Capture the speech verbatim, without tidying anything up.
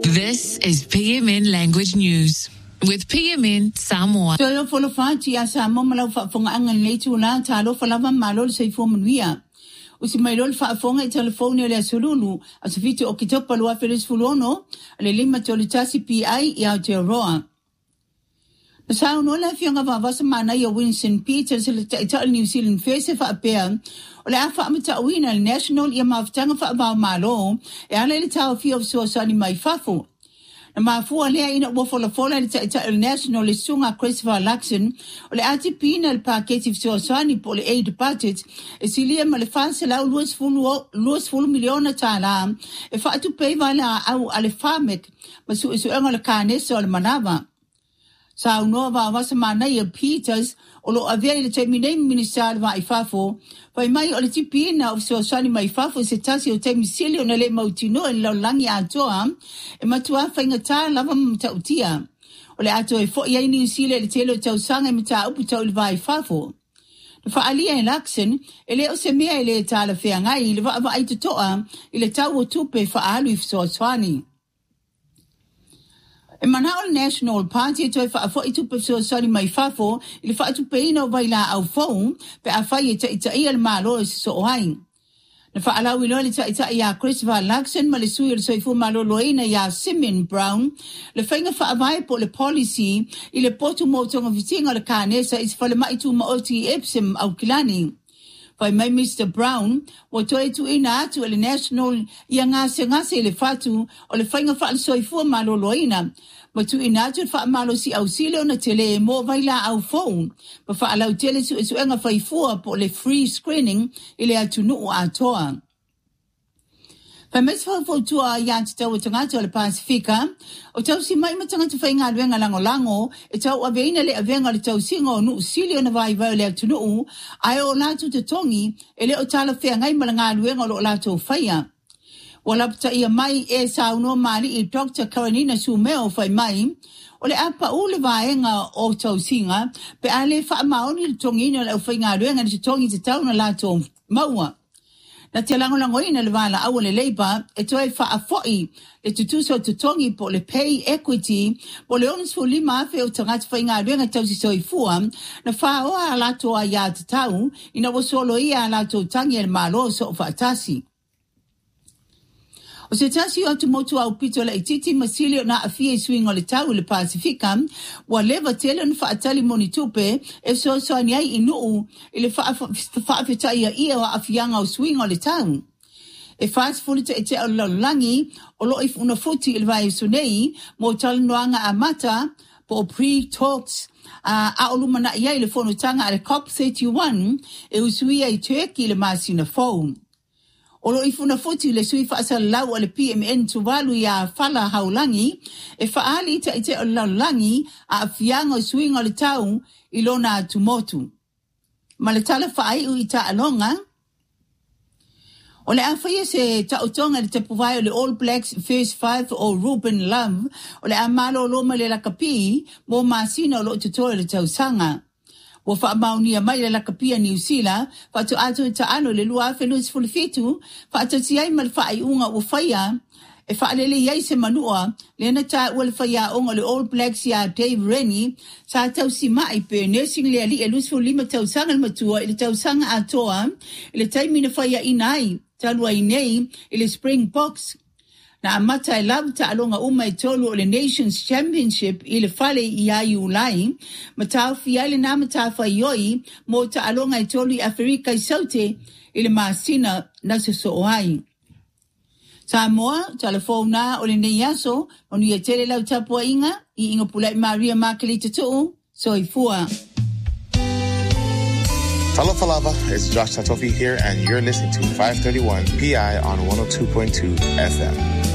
This is P M N Language News with P M N Samoa. Tolo folo fati a Samoa malau whaafonga anga nei tūna tālo whalava malo le sei fōmanuia. Usi mai lol whaafonga i telefoni o le asurulu a se fiti o ki topa lua Felis Fulono a le lima tolu tasi P I i Aotearoa. Na sao no le fionga wawasa mana i a Winston Peters le taitao New Zealand Face whaapea o le a whaamata awina le National i a mawhtanga whaabao malo e ala le tau fio of suasani mai fafu. Na mafua lea ina uofola fola le taitao National le sunga Christopher Luxon o le ati pina le paketi suasani po le aid budget e silia ma le fanse lau luas fulu miliona tala e whaatu peiva le au ale famek ma su isu enga le kānesa o le manawa. Sa unova wasa mana ia Peters o lo avea le taimi nei minister wa i fafo pai mai o le tipina o so sani mai fafo se tasi o taimi sili o na le mautino e lau langi atoa e matua whainga tā lava mtautia o le ato e fo iai New Zealand le telo tau sanga e mta upu tau le vai fafo na whaalia e Luxon e le o se mea e le tā la whea ngai le wa ai tutoa i le tau o tupe whaalu i so swani. E manao le National Party e toi whaafo i tupe so sani mai fafo i le whaatu peina o waila au fau pe a whai e ta ita ia le malo e so oai. Na whaalau ilo le ta ita ia Christopher Luxon ma le sui le soifu malo loina ia Simeon Brown le whainga whaavai po le policy i le potu motonga vitinga le kānesa i se whale maitu ma oti Epsom au kilani. Pai mai Mister Brown, o toi tu ina atu le National ia ngase ngase le fatu o le whainga wha le soifua malo loina. Ma tu ina atu wha malo si au sile na tele e mo vaila au phone. Ma wha alau tele su esu enga whaifua po le free screening i le atu nuu atoa. Pai mes whaufotua i atu tau o tangata o le Pasifika, o tau si mai matanga tu whainga aluenga lango lango, e tau aveina le avenga le tau singa o nuu sili o na vai vai le atu nuu, ai o latu te tongi, e le o tala whea ngai malanga aluenga o lo latu o whaia. Walapta ia mai e sauno mali i Doctor Karanina Sumeo whai mai, o le apa u le vaenga o tau singa, pe a le wha maoni le tongina le o whainga aluenga le tongi te tau na latu o maua. Na te lango lango ina le wala awa le leiba, e toi wha a foi le tutuso tutongi po le pay equity, po le onis fu lima afe o tangata whainga aluenga tau si soifua, na wha oa alato a ia te tau, ina wasolo ia alato tangi e malo so o whaatasi. O se tasi o tumotu au pito la ititi masili o na afia isuing o le tau le Pasifika, wa leva tele on whaatali moni tupe, e so so aniai inuu, ili whaafeta ia ia wa afianga o swing o le tau. E whaas fulita e te o laulangi, o lo if una futi il vai sunei, mo talanoanga a mata, po pre-talks, a uh, olumana ia le fonutanga a le COP thirty-one, e usuia i Turkey le masina phone. O lo ifuna futi le sui whaasa lau ale P M N tuwalu ia whala haulangi, e whaali ita ite o laulangi a afianga o suinga o le tau i lona tumotu. Ma le tala whaai u ita alonga. O le awhaia se tautonga le tapuvai o le All Blacks First Five o Ruben Love, o le amalo loma le lakapi, mo masina o lo tutoa le tausanga. Wa wha maunia mai le lakapia New Zealand, wha tu atu e taano le lua whenus fulifitu, wha atu tiai mal wha ai unga u whaia, e wha alele iai se manua, le na ta ua le whaia onga le All Blacks ia Dave Rennie, sa tau si mai pe nursing le ali e lusfu lima tau sanga le matua, ile tau sanga atoa, ile taimina whaia inai, talua inei, ile Springboks. Na amata e lau ta alonga uma e tolu o le Nations Championship i le whale i ai ulai, ma tau fia le nama ta whaioi mo ta alonga e tolu i Afrika i saute i le maasina na se so oai. Samoa, telefona o le neiaso, onu ia tele lau tapua inga, i inga pulai Maria Makalita tuu, so i fua. Talofa lava, it's Josh Tatofi here, and you're listening to five thirty-one P I on one oh two point two F M.